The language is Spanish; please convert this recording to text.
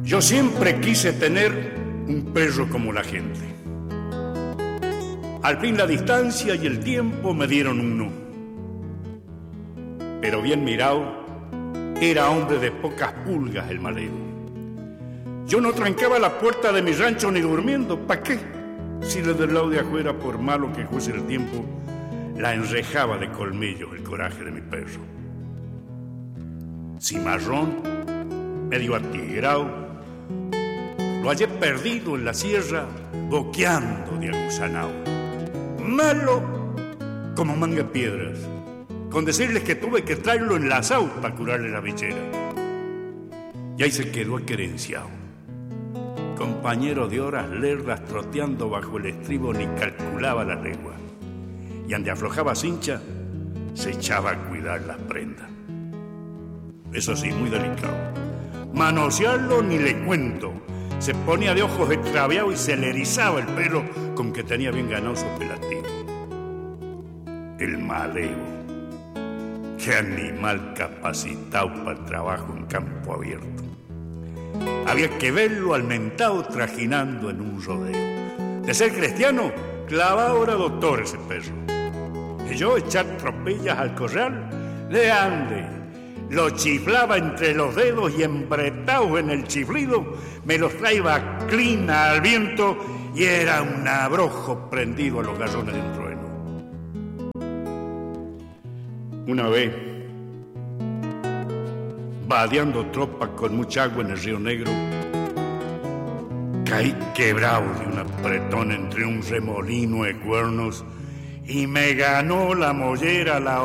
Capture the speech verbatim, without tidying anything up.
Yo siempre quise tener un perro como la gente. Al fin la distancia y el tiempo me dieron un no. Pero bien mirado, era hombre de pocas pulgas el malero. Yo no trancaba la puerta de mi rancho ni durmiendo. ¿Pa' qué? Si desde el lado de afuera, por malo que fuese el tiempo, la enrejaba de colmillos el coraje de mi perro. Cimarrón, medio atigrado, lo hallé perdido en la sierra, boqueando de agusanao. Malo como manga de piedras, con decirles que tuve que traerlo enlazado para curarle la bichera. Y ahí se quedó aquerenciado, compañero de horas lerdas troteando bajo el estribo, ni calculaba la legua. Y ande aflojaba cincha, se echaba a cuidar las prendas. Eso sí, muy delicado. Manosearlo ni le cuento. Se ponía de ojos extraviados y se le erizaba el pelo con que tenía bien ganado su apelativo. El maleo. Qué animal capacitado para el trabajo en campo abierto. Había que verlo almentado trajinando en un rodeo. De ser cristiano, clavado era doctor ese perro. Y yo echar tropillas al corral, de ande. Lo chiflaba entre los dedos y embretado en el chiflido me los traía clina al viento y era un abrojo prendido a los garrones de un trueno. Una vez, vadeando tropa con mucha agua en el Río Negro, caí quebrado de un apretón entre un remolino de cuernos y me ganó la mollera la